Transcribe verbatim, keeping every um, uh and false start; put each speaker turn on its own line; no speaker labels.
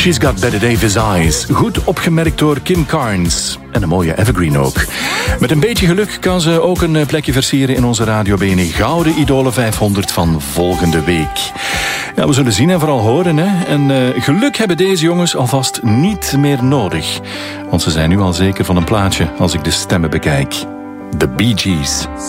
She's Got Betty Davis Eyes. Goed opgemerkt door Kim Carnes. En een mooie evergreen ook. Met een beetje geluk kan ze ook een plekje versieren in onze Radio B N E Gouden Idolen vijfhonderd van volgende week. Ja, we zullen zien en vooral horen. Hè? En uh, geluk hebben deze jongens alvast niet meer nodig. Want ze zijn nu al zeker van een plaatje als ik de stemmen bekijk. The Bee Gees.